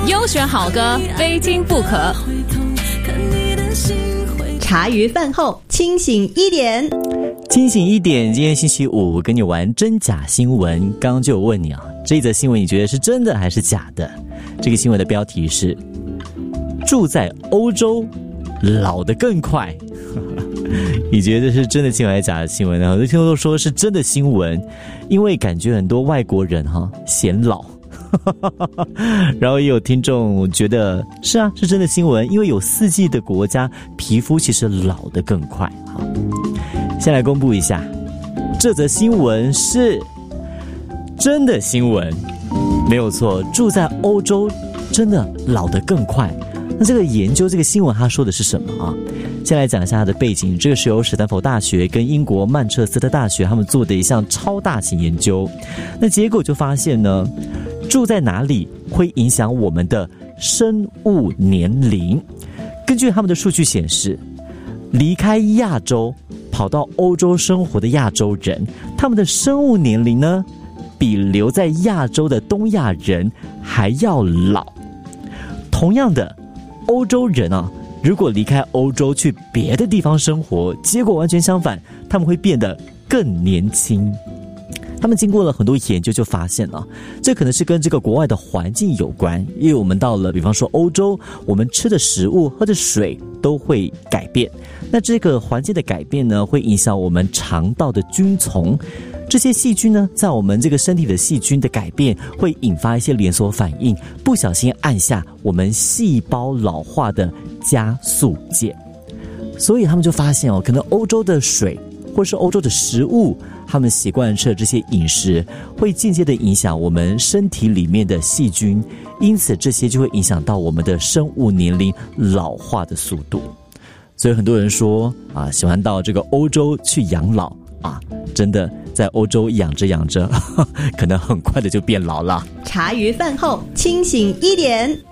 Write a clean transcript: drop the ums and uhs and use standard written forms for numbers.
优选好歌，非听不可。 茶余饭后清醒一点， 清醒一点。今天星期五，跟你玩真假新闻。刚刚就有问你啊，这一则新闻你觉得是真的还是假的？这个新闻的标题是住在欧洲老得更快。你觉得是真的新闻还是假的新闻呢？很多听众都说是真的新闻，因为感觉很多外国人显老。然后也有听众觉得是啊，是真的新闻，因为有四季的国家皮肤其实老得更快。好，先来公布一下，这则新闻是真的新闻，没有错，住在欧洲真的老得更快。那这个研究，这个新闻他说的是什么啊？先来讲一下它的背景。这个是由史丹佛大学跟英国曼彻斯特大学他们做的一项超大型研究。那结果就发现呢，住在哪里会影响我们的生物年龄。根据他们的数据显示，离开亚洲跑到欧洲生活的亚洲人，他们的生物年龄呢，比留在亚洲的东亚人还要老。同样的，欧洲人啊，如果离开欧洲去别的地方生活，结果完全相反，他们会变得更年轻。他们经过了很多研究就发现了，这可能是跟这个国外的环境有关，因为我们到了比方说欧洲，我们吃的食物喝的水都会改变，那这个环境的改变呢，会影响我们肠道的菌丛，这些细菌呢，在我们这个身体的细菌的改变会引发一些连锁反应，不小心按下我们细胞老化的加速键。所以他们就发现可能欧洲的水或是欧洲的食物，他们习惯吃的这些饮食会间接的影响我们身体里面的细菌，因此这些就会影响到我们的生物年龄老化的速度。所以很多人说喜欢到这个欧洲去养老真的在欧洲养着养着可能很快的就变老了。 茶余饭后清醒一点。